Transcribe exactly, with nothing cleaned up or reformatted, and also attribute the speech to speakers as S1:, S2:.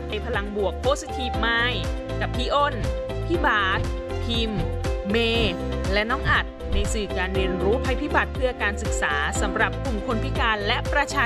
S1: ให้พลังบวก Positive Mind กับพี่อ้น พี่บาสพิมพ์ เมย์และน้องอัดในสื่อการเรียนรู้ภัยพิบัติเพื่อการศึกษาสำหรับกลุ่มคนพิการและประชา